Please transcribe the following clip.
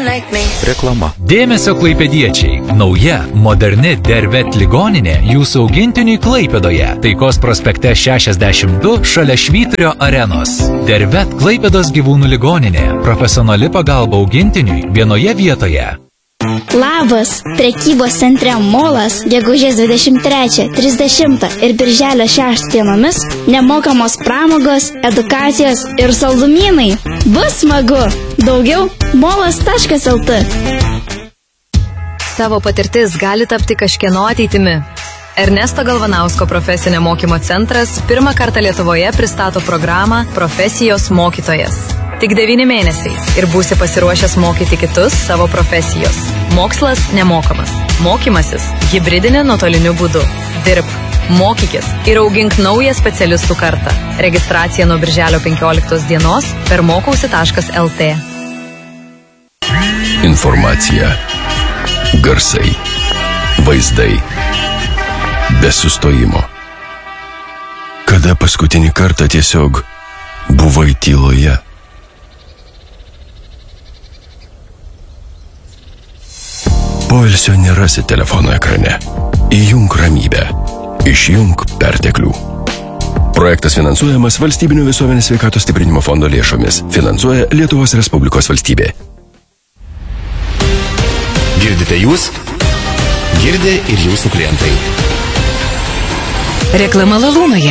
Reklama. Dėmesio klaipėdiečiai. Nauja, moderni Dervet ligoninė jūsų augintiniui Klaipėdoje. Taikos prospekte 62 šalia Švyturio arenos. Dervet Klaipėdos gyvūnų ligoninė. Profesionali pagalba augintiniui vienoje vietoje. Labas! Prekybos centre Molas gegužės 23, 30 ir birželio 6 dienomis nemokamos pramogos, edukacijos ir saldumynai. Bus smagu! Daugiau molas.lt. Tavo patirtis gali tapti kažkieno ateitimi. Ernesto Galvanausko profesinio mokymo centras pirmą kartą Lietuvoje pristato programą Profesijos mokytojas. Tik 9 mėnesiai ir būsi pasiruošęs mokyti kitus savo profesijos. Mokslas nemokamas. Mokymasis hibridinė nuotoliniu būdu. Dirbk, mokykis ir augink naują specialistų kartą. Registracija nuo birželio 15 dienos per mokausi.lt. Informacija, garsai, vaizdai, be sustojimo. Kada paskutinį kartą tiesiog buvai tyloje? Poilsio nerasi telefono ekrane. Įjunk ramybę. Išjunk perteklių. Projektas finansuojamas Valstybinio visuomenės sveikatos stiprinimo fondo lėšomis. Finansuoja Lietuvos Respublikos valstybė. Girdite jūs? Girdi ir jūsų klientai. Reklama Lalūnoje.